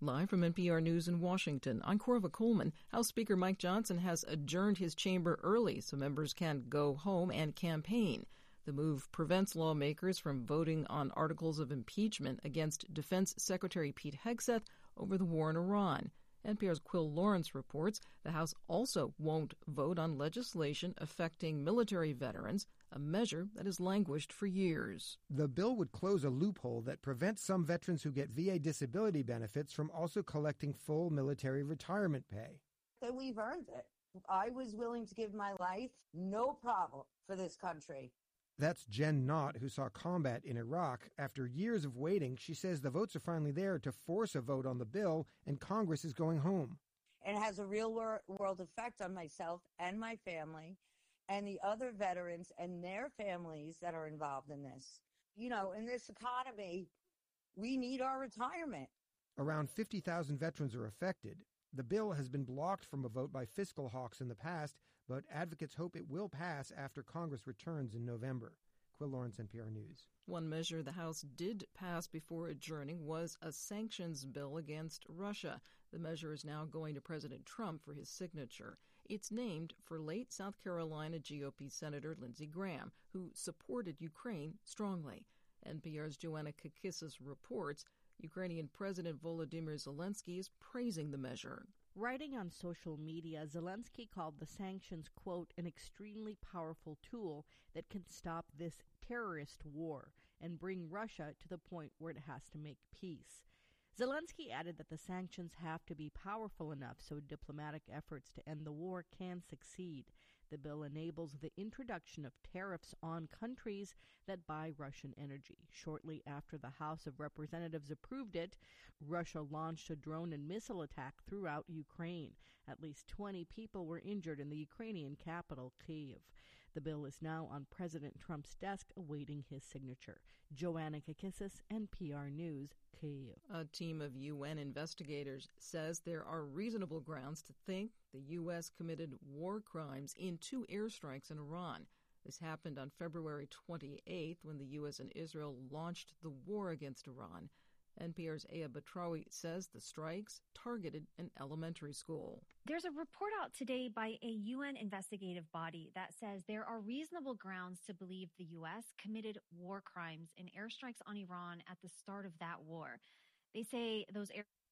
Live from NPR News in Washington, I'm Corva Coleman. House Speaker Mike Johnson has adjourned his chamber early so members can go home and campaign. The move prevents lawmakers from voting on articles of impeachment against Defense Secretary Pete Hegseth over the war in Iran. NPR's Quill Lawrence reports the House also won't vote on legislation affecting military veterans, a measure that has languished for years. The bill would close a loophole that prevents some veterans who get VA disability benefits from also collecting full military retirement pay. That we've earned it. I was willing to give my life, no problem, for this country. That's Jen Knott, who saw combat in Iraq. After years of waiting, she says the votes are finally there to force a vote on the bill, and Congress is going home. It has a real-world effect on myself and my family and the other veterans and their families that are involved in this. You know, in this economy, we need our retirement. Around 50,000 veterans are affected. The bill has been blocked from a vote by fiscal hawks in the past, but advocates hope it will pass after Congress returns in November. Quill Lawrence, NPR News. One measure the House did pass before adjourning was a sanctions bill against Russia. The measure is now going to President Trump for his signature. It's named for late South Carolina GOP Senator Lindsey Graham, who supported Ukraine strongly. NPR's Joanna Kakissis reports Ukrainian President Volodymyr Zelensky is praising the measure. Writing on social media, Zelensky called the sanctions, quote, an extremely powerful tool that can stop this terrorist war and bring Russia to the point where it has to make peace. Zelensky added that the sanctions have to be powerful enough so diplomatic efforts to end the war can succeed. The bill enables the introduction of tariffs on countries that buy Russian energy. Shortly after the House of Representatives approved it, Russia launched a drone and missile attack throughout Ukraine. At least 20 people were injured in the Ukrainian capital, Kyiv. The bill is now on President Trump's desk awaiting his signature. Joanna Kakissis, NPR News, Kyiv. A team of UN investigators says there are reasonable grounds to think the U.S. committed war crimes in 2 airstrikes in Iran. This happened on February 28th when the U.S. and Israel launched the war against Iran. NPR's Aya Batrawi says the strikes targeted an elementary school. There's a report out today by a UN investigative body that says there are reasonable grounds to believe the U.S. committed war crimes in airstrikes on Iran at the start of that war. They say those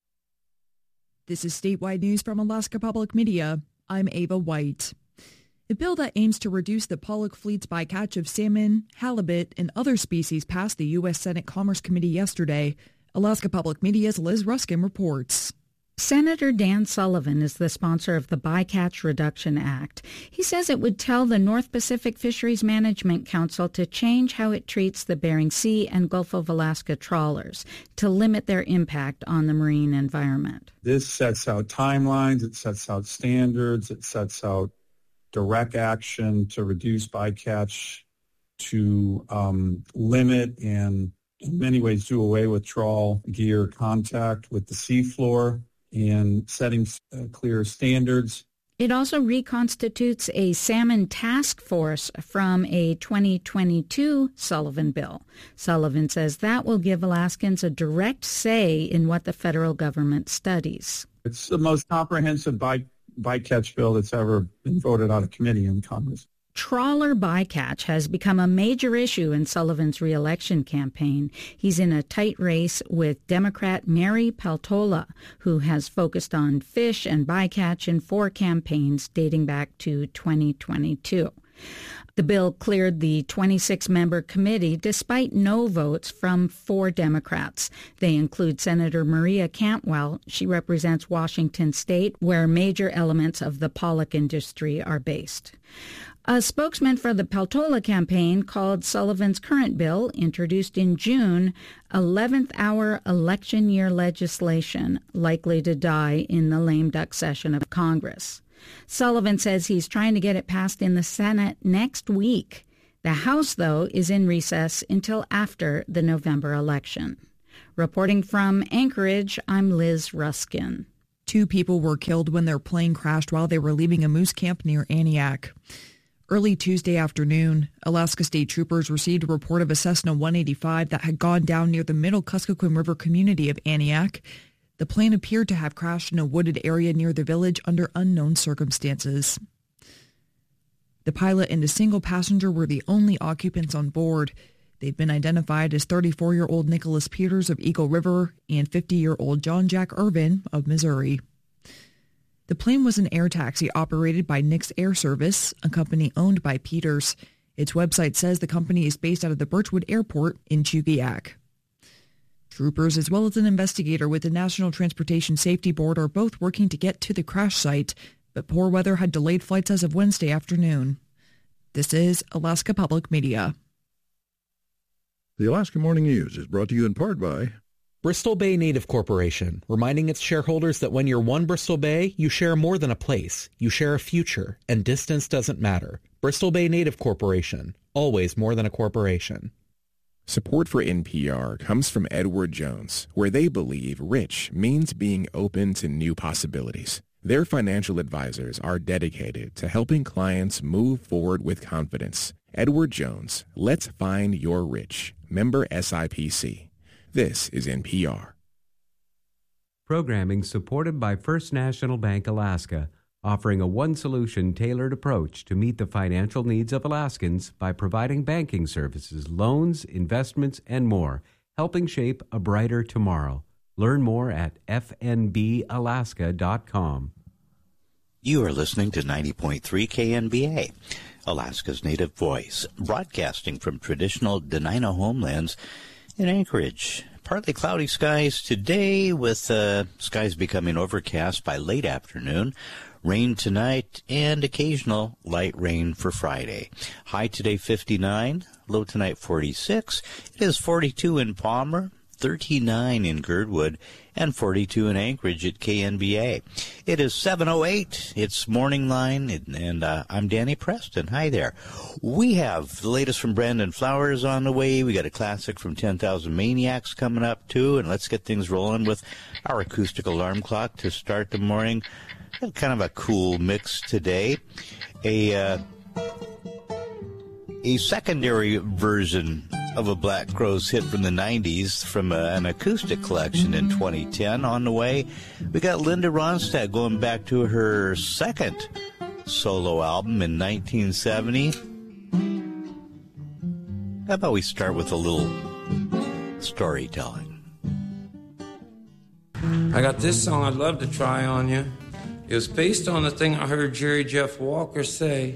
This is statewide news from Alaska Public Media. I'm Ava White. A bill that aims to reduce the pollock fleet's bycatch of salmon, halibut, and other species passed the U.S. Senate Commerce Committee yesterday. Alaska Public Media's Liz Ruskin reports. Senator Dan Sullivan is the sponsor of the Bycatch Reduction Act. He says it would tell the North Pacific Fisheries Management Council to change how it treats the Bering Sea and Gulf of Alaska trawlers to limit their impact on the marine environment. This sets out timelines, it sets out standards, it sets out direct action to reduce bycatch, to limit and in many ways do away with trawl gear contact with the seafloor and setting clear standards. It also reconstitutes a salmon task force from a 2022 Sullivan bill. Sullivan says that will give Alaskans a direct say in what the federal government studies. It's the most comprehensive bycatch bill that's ever been voted out of committee in Congress. Trawler bycatch has become a major issue in Sullivan's re-election campaign. He's in a tight race with Democrat Mary Peltola, who has focused on fish and bycatch in 4 campaigns dating back to 2022. The bill cleared the 26-member committee despite no votes from 4 Democrats. They include Senator Maria Cantwell. She represents Washington State, where major elements of the pollock industry are based. A spokesman for the Peltola campaign called Sullivan's current bill, introduced in June, 11th hour election year legislation likely to die in the lame duck session of Congress. Sullivan says he's trying to get it passed in the Senate next week. The House, though, is in recess until after the November election. Reporting from Anchorage, I'm Liz Ruskin. 2 people were killed when their plane crashed while they were leaving a moose camp near Aniak. Early Tuesday afternoon, Alaska State Troopers received a report of a Cessna 185 that had gone down near the Middle Kuskokwim River community of Aniak. The plane appeared to have crashed in a wooded area near the village under unknown circumstances. The pilot and a single passenger were the only occupants on board. They've been identified as 34-year-old Nicholas Peters of Eagle River and 50-year-old John Jack Irvin of Missouri. The plane was an air taxi operated by Nix Air Service, a company owned by Peters. Its website says the company is based out of the Birchwood Airport in Chugiak. Troopers, as well as an investigator with the National Transportation Safety Board, are both working to get to the crash site, but poor weather had delayed flights as of Wednesday afternoon. This is Alaska Public Media. The Alaska Morning News is brought to you in part by Bristol Bay Native Corporation, reminding its shareholders that when you're one Bristol Bay, you share more than a place. You share a future, and distance doesn't matter. Bristol Bay Native Corporation, always more than a corporation. Support for NPR comes from Edward Jones, where they believe rich means being open to new possibilities. Their financial advisors are dedicated to helping clients move forward with confidence. Edward Jones, let's find your rich. Member SIPC. This is NPR. Programming supported by First National Bank Alaska, offering a one-solution tailored approach to meet the financial needs of Alaskans by providing banking services, loans, investments, and more, helping shape a brighter tomorrow. Learn more at fnbalaska.com. You are listening to 90.3 KNBA, Alaska's native voice, broadcasting from traditional Dena'ina homelands in Anchorage. Partly cloudy skies today with skies becoming overcast by late afternoon. Rain tonight and occasional light rain for Friday. High today 59, low tonight 46. It is 42 in Palmer, 39 in Girdwood, and 42 in Anchorage at KNBA. It is 7:08. It's Morning Line, and I'm Danny Preston. Hi there. We have the latest from Brandon Flowers on the way. We got a classic from 10,000 Maniacs coming up, too, and let's get things rolling with our acoustic alarm clock to start the morning. Kind of a cool mix today. A secondary version of a Black Crowes hit from the 90s from an acoustic collection in 2010 on the way. We got Linda Ronstadt going back to her second solo album in 1970. How about we start with a little storytelling? I got this song I'd love to try on you. It was based on the thing I heard Jerry Jeff Walker say.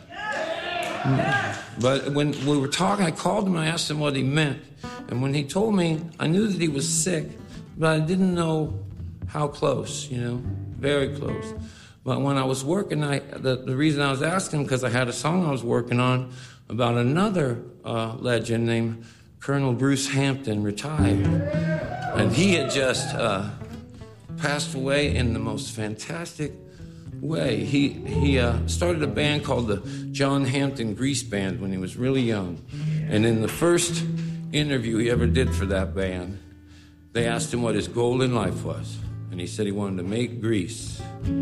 But when we were talking, I called him and I asked him what he meant. And when he told me, I knew that he was sick, but I didn't know how close, very close. But when I was working, the reason I was asking, because I had a song I was working on about another legend named Colonel Bruce Hampton, retired. And he had just passed away in the most fantastic way. He started a band called the John Hampton Grease Band when he was really young. And in the first interview he ever did for that band, they asked him what his goal in life was. And he said he wanted to make grease.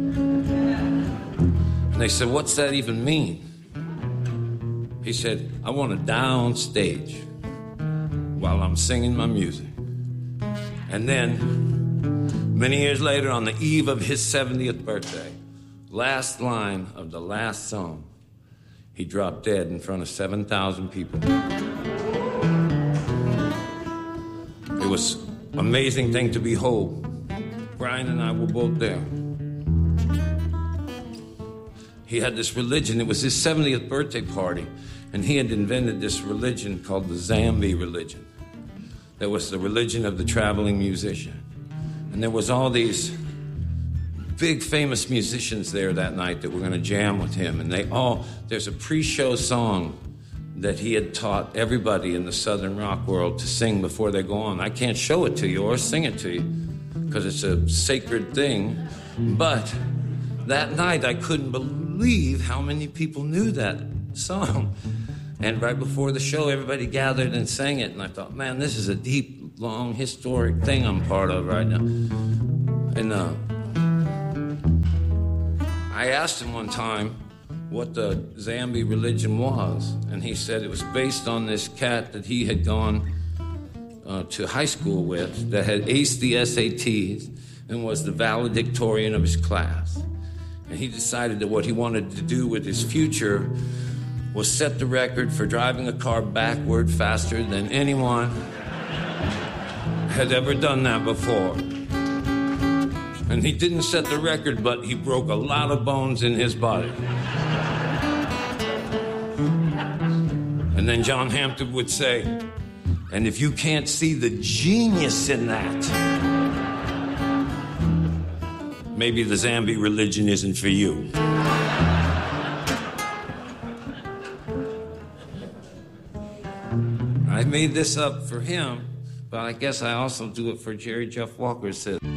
And they said, what's that even mean? He said, I want to downstage while I'm singing my music. And then, many years later, on the eve of his 70th birthday, last line of the last song, he dropped dead in front of 7,000 people. It was an amazing thing to behold. Brian and I were both there. He had this religion. It was his 70th birthday party, and he had invented this religion called the Zambi religion. That was the religion of the traveling musician. And there was all these big famous musicians there that night that were going to jam with him. And there's a pre-show song that he had taught everybody in the Southern rock world to sing before they go on. I can't show it to you or sing it to you because it's a sacred thing. But that night I couldn't believe how many people knew that song. And right before the show, everybody gathered and sang it. And I thought, man, this is a deep, long, historic thing I'm part of right now. And I asked him one time what the Zambi religion was. And he said it was based on this cat that he had gone to high school with that had aced the SATs. and was the valedictorian of his class. And he decided that what he wanted to do with his future was set the record for driving a car backward faster than anyone had ever done that before. And he didn't set the record, but he broke a lot of bones in his body. And then John Hampton would say, and if you can't see the genius in that, maybe the Zambi religion isn't for you. I made this up for him, but I guess I also do it for Jerry Jeff Walker said.